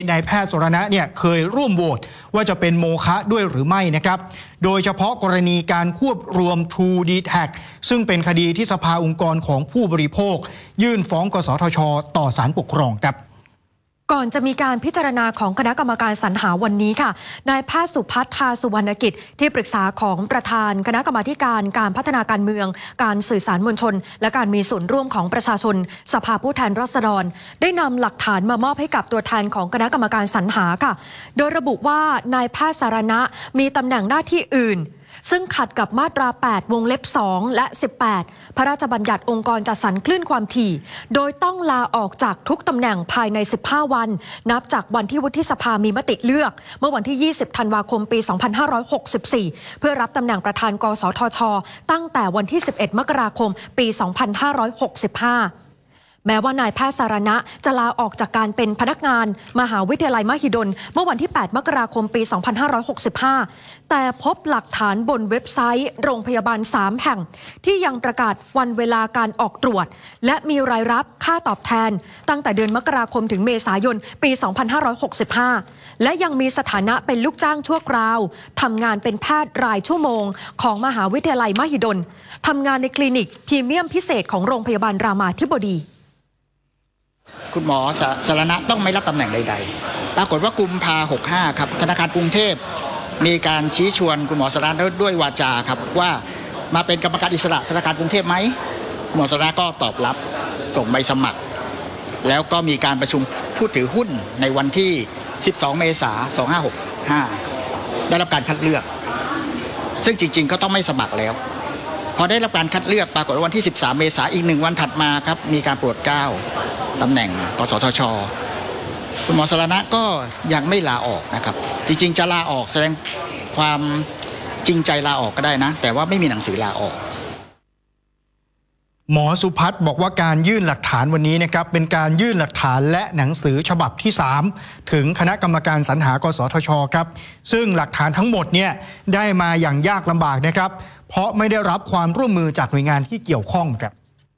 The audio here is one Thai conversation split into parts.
นายแพทย์สรณะเนี่ยเคยร่วมโหวตว่าจะเป็นโมฆะด้วยหรือไม่นะครับโดยเฉพาะกรณีการควบรวม True d t a c ซึ่งเป็นคดีที่สภาองค์กรของผู้บริโภคยื่นฟ้องกสทช.ต่อศาลปกครองครับก่อนจะมีการพิจารณาของคณะกรรมการสรรหาวันนี้ค่ะนายแพทย์สุพัฒน์ ทาสุวรรณกิจที่ปรึกษาของประธานคณะกรรมาการการพัฒนาการเมืองการสื่อสารมวลชนและการมีส่วนร่วมของประชาชนสภาผู้แทนราษฎรได้นำหลักฐานมามอบให้กับตัวแทนของคณะกรรมการสรรหาค่ะโดยระบุว่านายแพทย์สรณะมีตำแหน่งหน้าที่อื่นซึ่งขัดกับมาตรา 8 วงเล็บ 2 และ 18 พระราชบัญญัติองค์กรจัดสรรคลื่นความถี่โดยต้องลาออกจากทุกตำแหน่งภายใน 15 วันนับจากวันที่วุฒิสภามีมติเลือกเมื่อวันที่ 20 ธันวาคม ปี 2564 เพื่อรับตำแหน่งประธานกสทช.ตั้งแต่วันที่ 11 มกราคม ปี 2565แม้ว่านายแพทย์สรณะจะลาออกจากการเป็นพนักงานมหาวิทยาลัยมหิดลเมื่อวันที่ 8 มกราคม ปี 2565 แต่พบหลักฐานบนเว็บไซต์โรงพยาบาล 3 แห่งที่ยังประกาศวันเวลาการออกตรวจและมีรายรับค่าตอบแทนตั้งแต่เดือนมกราคมถึงเมษายน ปี 2565 และยังมีสถานะเป็นลูกจ้างชั่วคราวทำงานเป็นแพทย์รายชั่วโมงของมหาวิทยาลัยมหิดลทำงานในคลินิกพรีเมียมพิเศษของโรงพยาบาลรามาธิบดีคุณหมอสรณะต้องไม่รับตำแหน่งใดๆปรากฏว่ากุมภา65ครับธนาคารกรุงเทพมีการชี้ชวนคุณหมอสรณะด้วยวาจาครับว่ามาเป็นกรรมการอิสระธนาคารกรุงเทพไหมหมอสรณะก็ตอบรับส่งใบสมัครแล้วก็มีการประชุมผู้ถือหุ้นในวันที่ 12 เมษายน 2565 ได้รับการคัดเลือกซึ่งจริงๆก็ต้องไม่สมัครแล้วพอได้รับการคัดเลือกปรากฏว่าวันที่ 13 เมษายนอีก1 วันถัดมาครับมีการโปรดเกล้าตำแหน่งกสทช.คุณหมอสรณะก็ยังไม่ลาออกนะครับจริงๆจะลาออกแสดงความจริงใจลาออกก็ได้นะแต่ว่าไม่มีหนังสือลาออกหมอสุพัฒน์บอกว่าการยื่นหลักฐานวันนี้นะครับเป็นการยื่นหลักฐานและหนังสือฉบับที่ 3 ถึงคณะกรรมการสรรหากสทช.ครับซึ่งหลักฐานทั้งหมดเนี่ยได้มาอย่างยากลำบากนะครับเพราะไม่ได้รับความร่วมมือจากหน่วยงานที่เกี่ยวข้องครับ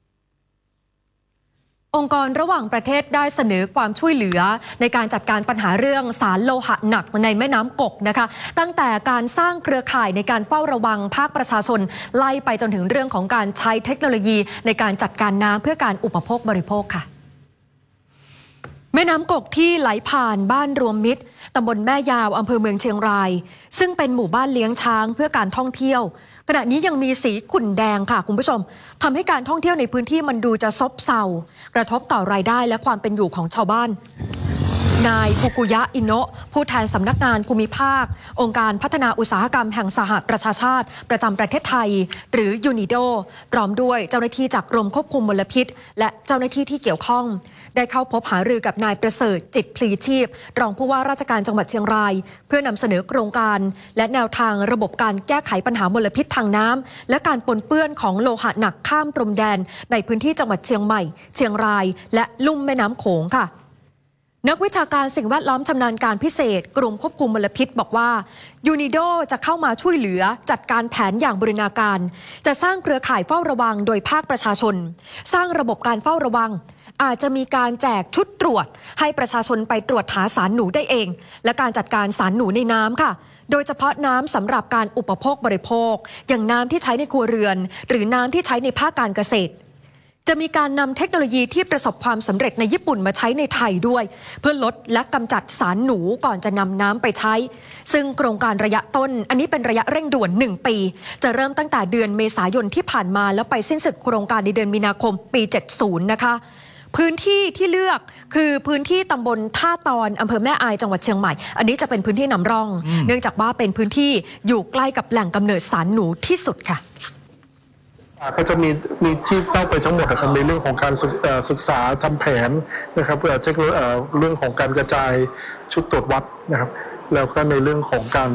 องค์กรระหว่างประเทศได้เสนอความช่วยเหลือในการจัดการปัญหาเรื่องสารโลหะหนักในแม่น้ำกกนะคะตั้งแต่การสร้างเครือข่ายในการเฝ้าระวังภาคประชาชนไล่ไปจนถึงเรื่องของการใช้เทคโนโลยีในการจัดการน้ำเพื่อการอุปโภคบริโภคค่ะแม่น้ำกกที่ไหลผ่านบ้านรวมมิตรตำบลแม่ยาวอำเภอเมืองเชียงรายซึ่งเป็นหมู่บ้านเลี้ยงช้างเพื่อการท่องเที่ยวขณะนี้ยังมีสีขุ่นแดงค่ะคุณผู้ชมทำให้การท่องเที่ยวในพื้นที่มันดูจะซบเซากระทบต่อรายได้และความเป็นอยู่ของชาวบ้านนายฟุกุยะอิโนะผู้แทนสำนักงานภูมิภาคองค์การพัฒนาอุตสาหกรรมแห่งสหประชาชาติประจำประเทศไทยหรือยูนิโดพร้อมด้วยเจ้าหน้าที่จากกรมควบคุมมลพิษและเจ้าหน้าที่ที่เกี่ยวข้องได้เข้าพบหารือกับนายประเสริฐจิตพลีชีพรองผู้ว่าราชการจังหวัดเชียงรายเพื่อนำเสนอโครงการและแนวทางระบบการแก้ไขปัญหามลพิษทางน้ำและการปนเปื้อนของโลหะหนักข้ามพรมแดนในพื้นที่จังหวัดเชียงใหม่เชียงรายและลุ่มแม่น้ำโขงค่ะนักวิชาการสิ่งแวดล้อมชำนาญการพิเศษกรมควบคุมมลพิษบอกว่ายูนิโดจะเข้ามาช่วยเหลือจัดการแผนอย่างบูรณาการจะสร้างเครือข่ายเฝ้าระวังโดยภาคประชาชนสร้างระบบการเฝ้าระวังอาจจะมีการแจกชุดตรวจให้ประชาชนไปตรวจหาสารหนูได้เองและการจัดการสารหนูในน้ำค่ะโดยเฉพาะน้ำสำหรับการอุปโภคบริโภคอย่างน้ำที่ใช้ในครัวเรือนหรือน้ำที่ใช้ในภาคการเกษตรจะมีการนำเทคโนโลยีที่ประสบความสำเร็จในญี่ปุ่นมาใช้ในไทยด้วยเพื่อลดและกำจัดสารหนูก่อนจะนำน้ำไปใช้ซึ่งโครงการระยะต้นอันนี้เป็นระยะเร่งด่วน1 ปีจะเริ่มตั้งแต่เดือนเมษายนที่ผ่านมาแล้วไปสิ้นสุดโครงการในเดือนมีนาคมปี 70 นะคะพื้นที่ที่เลือกคือพื้นที่ตำบลท่าตอนอำเภอแม่อายจังหวัดเชียงใหม่อันนี้จะเป็นพื้นที่นำร่องเนื่องจากว่าเป็นพื้นที่อยู่ใกล้กับแหล่งกำเนิดสารหนูที่สุดค่ะก็จะมีที่เป้าไปทั้งหมดนะครับในเรื่องของการศึกษาทำแผนนะครับเช็คเรื่องของการกระจายชุดตรวจวัดนะครับแล้วก็ในเรื่องของการ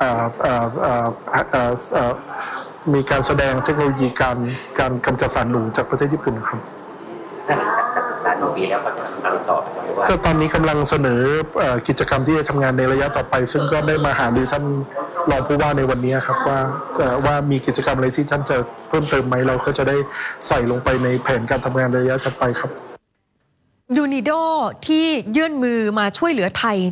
มีการแสดงเทคโนโลยีการกำจัดสารหนูจากประเทศญี่ปุ่นครับการศึกษา1 ปีแล้วก็จะอะไรต่อไปหรือว่าก็ตอนนี้กำลังเสนอกิจกรรมที่จะทำงานในระยะต่อไปซึ่งก็ได้มาหารือท่านรองผู้ว่าในวันนี้ครับว่ามีกิจกรรมอะไรที่ท่านจะเพิ่มเติมไหมเราก็จะได้ใส่ลงไปในแผนการทำงานระยะต่อไปครับยูนิโดที่ยื่นมือมาช่วยเหลือไทย